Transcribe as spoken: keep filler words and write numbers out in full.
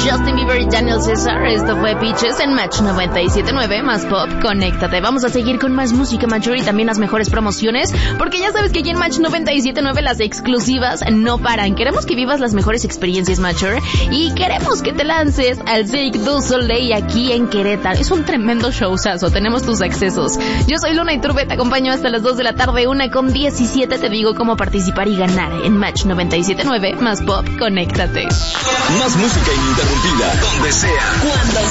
Justin Bieber y Daniel César. Esto fue Peaches en Match noventa y siete punto nueve, más pop, conéctate. Vamos a seguir con más música mature y también las mejores promociones, porque ya sabes que aquí en Match noventa y siete punto nueve las exclusivas no paran. Queremos que vivas las mejores experiencias mature y queremos que te lances al Cirque du Soleil aquí en Querétaro. Es un tremendo showzazo, tenemos tus accesos. Yo soy Luna Iturbe, te acompaño hasta las dos de la tarde, una con diecisiete. Te digo cómo participar y ganar en Match noventa y siete punto nueve, más pop, conéctate. Más música ininterrumpida, donde sea, cuando